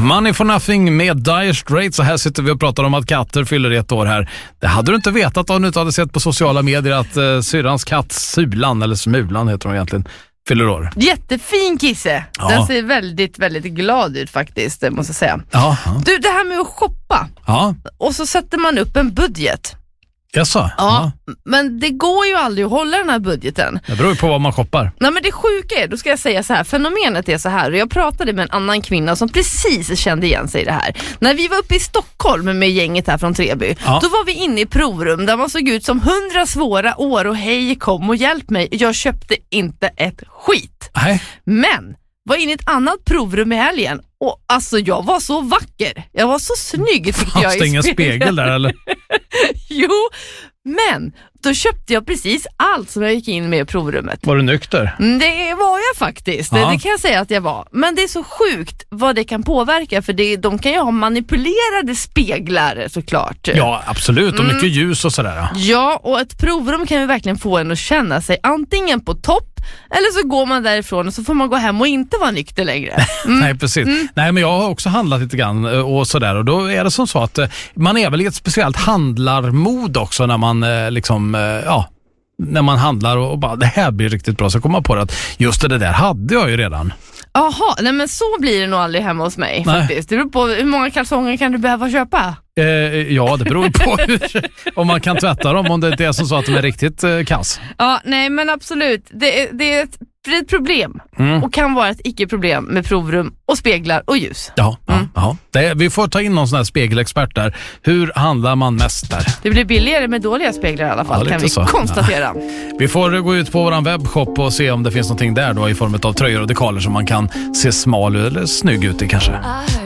Money for Nothing med Dire Straits. Så här sitter vi och pratar om att katter fyller 1 år här. Det hade du inte vetat om du inte hade sett på sociala medier att syrrans katt Sulan, eller Smulan heter hon egentligen, fyller år. Jättefin kisse. Ja. Den ser väldigt, väldigt glad ut faktiskt, måste jag säga. Ja. Du, det här med att shoppa. Ja. Och så sätter man upp en budget. Jaså? Ja, men det går ju aldrig att hålla den här budgeten. Det beror ju på vad man shoppar. Nej, men det sjuka är, då ska jag säga så här, fenomenet är så här, och jag pratade med en annan kvinna som precis kände igen sig i det här. När vi var uppe i Stockholm med gänget här från Treby, då var vi inne i provrum där man såg ut som 100 svåra år och hej, kom och hjälp mig. Jag köpte inte ett skit. Nej. Men var inne i ett annat provrum i helgen och alltså jag var så vacker. Jag var så snygg tyckte jag. Fanns det ingen spegel där eller? Jo, men då köpte jag precis allt som jag gick in med i provrummet. Var du nykter? Det var jag faktiskt, det kan jag säga att jag var. Men det är så sjukt vad det kan påverka, för de kan ju ha manipulerade speglar såklart. Ja, absolut, och mycket ljus och sådär. Ja, och ett provrum kan ju verkligen få en att känna sig antingen på topp, eller så går man därifrån och så får man gå hem och inte vara nykter längre. Nej, precis. Nej, men jag har också handlat lite grann och sådär, och då är det som så att man är väl i ett speciellt handlarmod också när man när man handlar och bara, det här blir riktigt bra, så kommer man på det att just det där hade jag ju redan. Jaha, nej men så blir det nog aldrig hemma hos mig faktiskt. Det beror på hur många kalsonger kan du behöva köpa? Ja, det beror på om man kan tvätta dem, om det inte är som så att de är riktigt kass. Ja, nej men absolut. Det är ett problem och kan vara ett icke-problem med provrum och speglar och ljus. Ja. Vi får ta in någon sån här spegelexpert där. Hur handlar man mest där? Det blir billigare med dåliga speglar i alla fall, kan vi konstatera. Ja. Vi får gå ut på våran webbshop och se om det finns någonting där då i form av tröjor och dekaler som man kan se smal eller snygg ut i kanske.